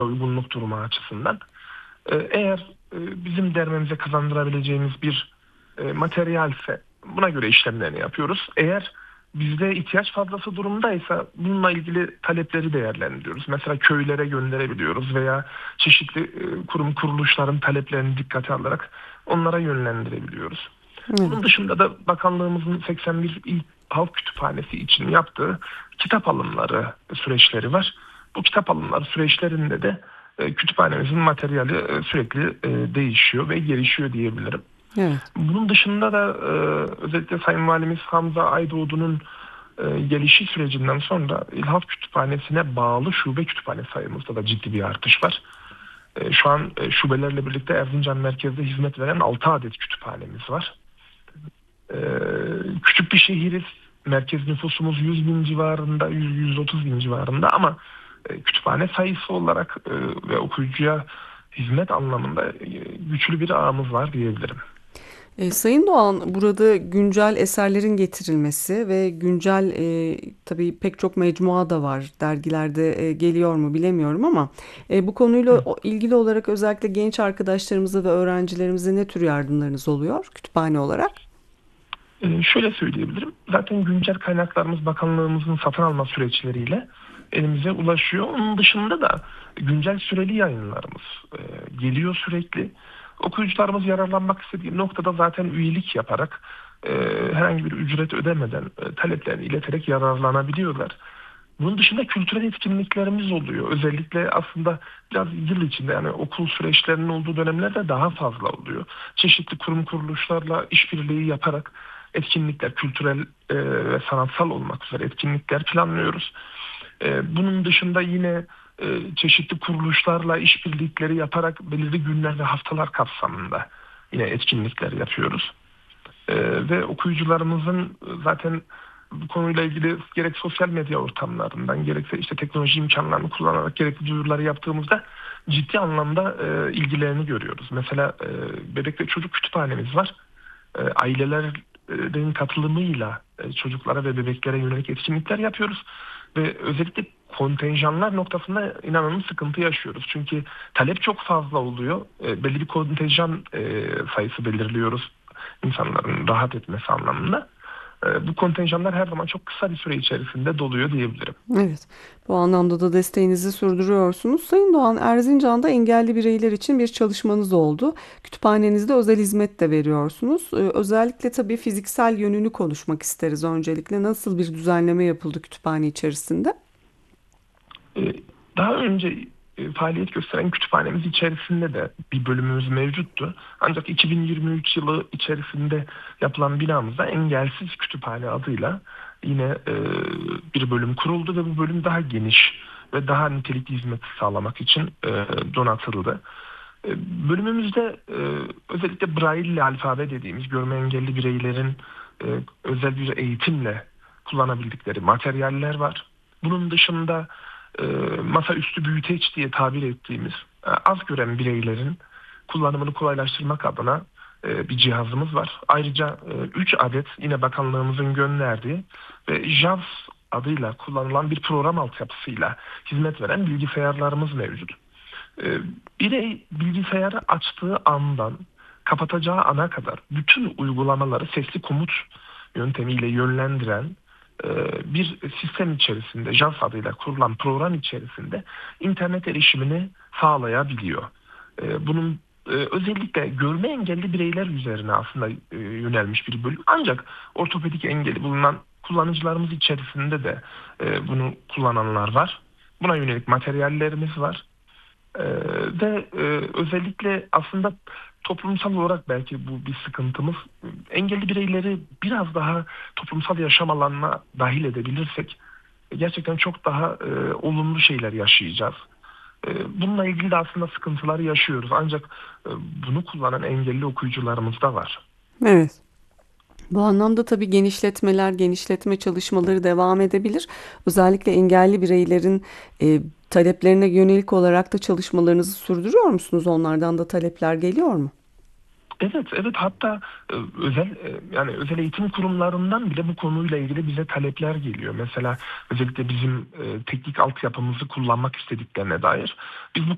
uygunluk durumu açısından. Eğer bizim dermemize kazandırabileceğimiz bir materyalse buna göre işlemlerini yapıyoruz. Eğer bizde ihtiyaç fazlası durumdaysa bununla ilgili talepleri değerlendiriyoruz. Mesela köylere gönderebiliyoruz veya çeşitli kurum kuruluşların taleplerini dikkate alarak onlara yönlendirebiliyoruz. Bunun Evet. dışında da bakanlığımızın 81 İl Halk Kütüphanesi için yaptığı kitap alımları süreçleri var. Bu kitap alımları süreçlerinde de kütüphanemizin materyali sürekli değişiyor ve gelişiyor diyebilirim. Evet. Bunun dışında da özellikle Sayın Valimiz Hamza Aydoğdu'nun gelişi sürecinden sonra İl Halk Kütüphanesi'ne bağlı şube kütüphane sayımızda da ciddi bir artış var. Şu an şubelerle birlikte Erzincan merkezde hizmet veren 6 adet kütüphanemiz var. E, Küçük bir şehiriz. Merkez nüfusumuz 100 bin civarında, 100-130 bin civarında ama kütüphane sayısı olarak ve okuyucuya hizmet anlamında güçlü bir ağımız var diyebilirim. Sayın Doğan, burada güncel eserlerin getirilmesi ve güncel tabii pek çok mecmua da var. Dergilerde geliyor mu bilemiyorum ama bu konuyla ilgili olarak özellikle genç arkadaşlarımıza ve öğrencilerimize ne tür yardımlarınız oluyor kütüphane olarak? Şöyle söyleyebilirim. Zaten güncel kaynaklarımız bakanlığımızın satın alma süreçleriyle elimize ulaşıyor. Onun dışında da güncel süreli yayınlarımız geliyor sürekli. Okuyucularımız yararlanmak istediği noktada zaten üyelik yaparak herhangi bir ücret ödemeden taleplerini ileterek yararlanabiliyorlar. Bunun dışında kültürel etkinliklerimiz oluyor. Özellikle aslında biraz yıl içinde yani okul süreçlerinin olduğu dönemlerde daha fazla oluyor. Çeşitli kurum kuruluşlarla işbirliği yaparak etkinlikler, kültürel ve sanatsal olmak üzere etkinlikler planlıyoruz. Bunun dışında yine çeşitli kuruluşlarla işbirlikleri yaparak belirli günler ve haftalar kapsamında yine etkinlikler yapıyoruz. Ve okuyucularımızın zaten bu konuyla ilgili gerek sosyal medya ortamlarından gerekse işte teknoloji imkanlarını kullanarak gerekli duyuruları yaptığımızda ciddi anlamda ilgilerini görüyoruz. Mesela bebek ve çocuk kütüphanemiz var. Ailelerin katılımıyla çocuklara ve bebeklere yönelik etkinlikler yapıyoruz. Ve özellikle kontenjanlar noktasında inanılmaz sıkıntı yaşıyoruz. Çünkü talep çok fazla oluyor. Belli bir kontenjan sayısı belirliyoruz insanların rahat etmesi anlamında. Bu kontenjanlar her zaman çok kısa bir süre içerisinde doluyor diyebilirim. Evet, bu anlamda da desteğinizi sürdürüyorsunuz. Sayın Doğan, Erzincan'da engelli bireyler için bir çalışmanız oldu. Kütüphanenizde özel hizmet de veriyorsunuz. Özellikle tabii fiziksel yönünü konuşmak isteriz öncelikle. Nasıl bir düzenleme yapıldı kütüphane içerisinde? Ee, Daha önce faaliyet gösteren kütüphanemiz içerisinde de bir bölümümüz mevcuttu. Ancak 2023 yılı içerisinde yapılan binamızda engelsiz kütüphane adıyla yine bir bölüm kuruldu ve bu bölüm daha geniş ve daha nitelikli hizmet sağlamak için donatıldı. E, Bölümümüzde özellikle Braille alfabe dediğimiz görme engelli bireylerin e, özel bir eğitimle kullanabildikleri materyaller var. Bunun dışında e, masaüstü büyüteç diye tabir ettiğimiz az gören bireylerin kullanımını kolaylaştırmak adına bir cihazımız var. Ayrıca 3 adet yine bakanlığımızın gönderdiği ve JAWS adıyla kullanılan bir program altyapısıyla hizmet veren bilgisayarlarımız mevcut. E, Birey bilgisayarı açtığı andan kapatacağı ana kadar bütün uygulamaları sesli komut yöntemiyle yönlendiren e, bir sistem içerisinde, JAWS adıyla kurulan program içerisinde internet erişimini sağlayabiliyor. Bunun özellikle görme engelli bireyler üzerine aslında yönelmiş bir bölüm. Ancak ortopedik engeli bulunan kullanıcılarımız içerisinde de bunu kullananlar var. Buna yönelik materyallerimiz var. Ee, Ve özellikle aslında toplumsal olarak belki bu bir sıkıntımız. Engelli bireyleri biraz daha toplumsal yaşam alanına dahil edebilirsek gerçekten çok daha olumlu şeyler yaşayacağız. Bununla ilgili de aslında sıkıntıları yaşıyoruz. Ancak bunu kullanan engelli okuyucularımız da var. Evet. Bu anlamda tabii genişletmeler, genişletme çalışmaları devam edebilir. Özellikle engelli bireylerin taleplerine yönelik olarak da çalışmalarınızı sürdürüyor musunuz? Onlardan da talepler geliyor mu? Evet, evet. Hatta yani özel eğitim kurumlarından bile bu konuyla ilgili bize talepler geliyor. Mesela özellikle bizim teknik altyapımızı kullanmak istediklerine dair. Biz bu